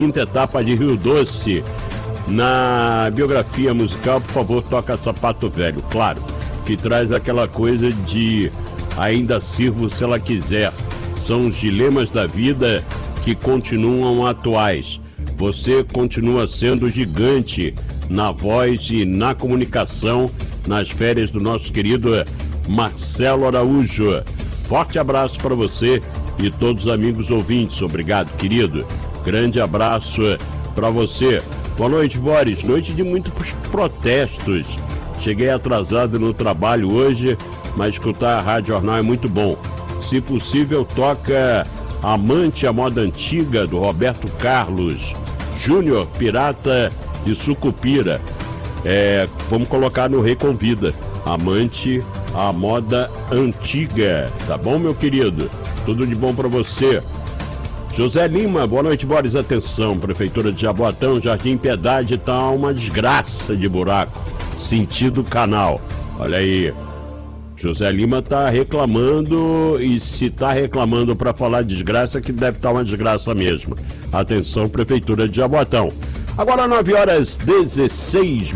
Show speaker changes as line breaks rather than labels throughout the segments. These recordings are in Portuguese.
quinta etapa de Rio Doce. Na biografia musical, por favor, toca Sapato Velho, claro, que traz aquela coisa de ainda sirvo se ela quiser. São os dilemas da vida que continuam atuais. Você continua sendo gigante na voz e na comunicação nas férias do nosso querido Marcelo Araújo. Forte abraço para você e todos os amigos ouvintes. Obrigado, querido. Grande abraço para você. Boa noite, Boris. Noite de muitos protestos. Cheguei atrasado no trabalho hoje, mas escutar a Rádio Jornal é muito bom. Se possível, toca Amante à Moda Antiga, do Roberto Carlos Júnior, Pirata e Sucupira. Vamos colocar no Reconvida. Amante à Moda Antiga. Tá bom, meu querido? Tudo de bom para você. José Lima, boa noite, Boris. Atenção, Prefeitura de Jaboatão, Jardim Piedade, tá uma desgraça de buraco, sentido canal. Olha aí, José Lima tá reclamando, e se tá reclamando para falar desgraça, que deve estar uma desgraça mesmo. Atenção, Prefeitura de Jaboatão. Agora 9h16.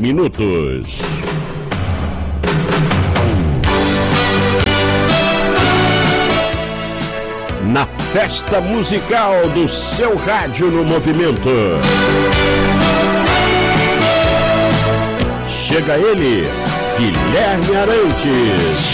Na festa musical do seu rádio no movimento. Chega ele, Guilherme Arantes.